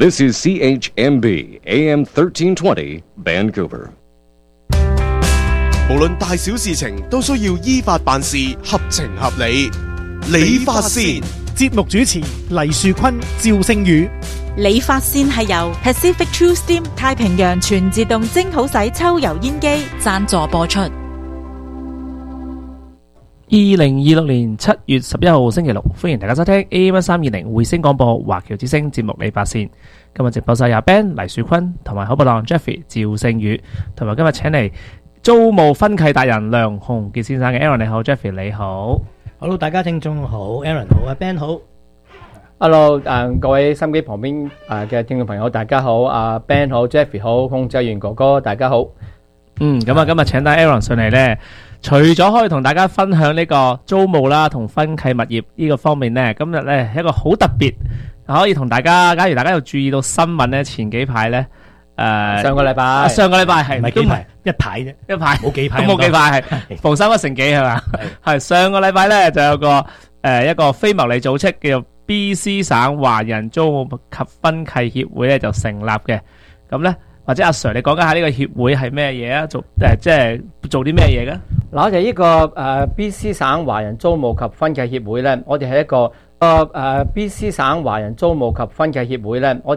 This is CHMB AM 1320 Vancouver。 無論大小事情都需要依法辦事，合情合理。理髮線節目主持黎樹坤、趙聖宇。 理髮線係由 Pacific True Steam 太平洋全自動蒸好洗抽油煙機贊助播出。 2026年7月11號星期六，歡迎大家收聽 AM1320 匯星廣播華僑之聲節目理髮線。今日直播室有 Ben、黎樹坤同埋好拍檔 Jeffrey 趙聖宇，同埋今日請嚟租務分契達人梁鴻傑先生嘅 Aaron， 你好 Jeffrey 你好。 Hello， 大家聽眾好 ，Aaron 好，Ben 好。 Hello， 各位收音機旁邊嘅聽眾朋友，大家好，Ben 好 ，Jeffrey 好，控制員哥哥大家好。 咁啊，今日請到 Aaron 上嚟呢，除咗可以同大家分享呢個租務啦同分契物業呢個方面呢，今日呢係一個好特別，可以同大家，假如大家有注意到新聞呢，前幾排呢， 上個禮拜係唔係幾排？一排啫， 一排冇幾排， 都冇幾排，係逢三不成幾係嘛？係上個禮拜呢就有個一個非牟利組織叫做 BC 省華人租務及分契協會咧就成立嘅，咁呢。或者阿 Sir， 你講緊下呢個協會係咩嘢啊？即係做啲咩嘢嘅？ 嗱，我哋呢個BC 省華人租務及分契協會咧，我哋係一個BC 省華人租務及分契協會咧，我